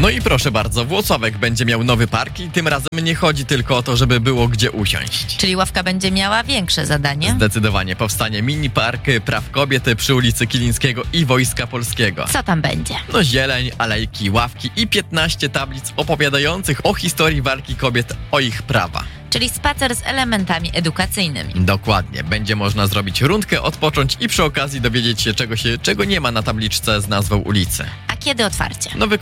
No i proszę bardzo, Włocławek będzie miał nowy park i tym razem nie chodzi tylko o to, żeby było gdzie usiąść. Czyli Ławka będzie miała większe zadanie? Zdecydowanie powstanie mini park praw kobiet przy ulicy Kilińskiego i Wojska Polskiego. Co tam będzie? No zieleń, alejki, ławki i 15 tablic opowiadających o historii walki kobiet o ich prawa. Czyli spacer z elementami edukacyjnymi. Dokładnie. Będzie można zrobić rundkę, odpocząć i przy okazji dowiedzieć się czego nie ma na tabliczce z nazwą ulicy. A kiedy otwarcie? No